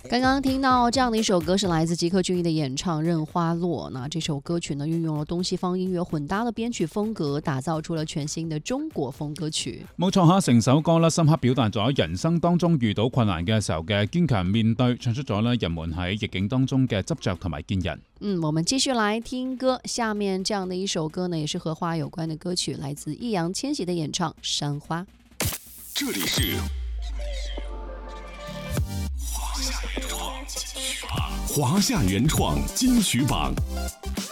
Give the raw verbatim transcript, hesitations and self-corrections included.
刚刚听到这样的一首歌是来自吉克隽逸的演唱《任花落》。那这首歌曲呢，运用了東西方音樂混搭的編曲風格，打造出了全新的中國風歌曲。 冇錯吓，成首歌咧深刻表達咗人生當中遇到困難嘅時候嘅堅強面對，唱出咗咧人們喺逆境當中嘅執着同埋堅韌。 嗯，我們繼續來聽歌，下面這樣的一首歌呢，也是和花有關的歌曲，來自易烊千玺的演唱《山花》。 這裡是華夏原創金曲榜。